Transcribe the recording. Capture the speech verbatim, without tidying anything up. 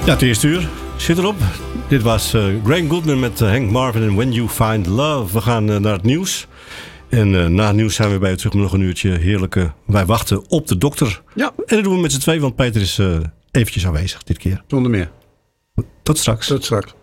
Ja, het eerste uur zit erop. Dit was uh, Graham Goodman met uh, Hank Marvin en When You Find Love. We gaan uh, naar het nieuws. En uh, na het nieuws zijn we bij u terug met nog een uurtje heerlijke Wij wachten op de dokter. Ja. En dat doen we met z'n twee, want Peter is uh, eventjes aanwezig dit keer. Zonder meer. Tot straks. Tot straks.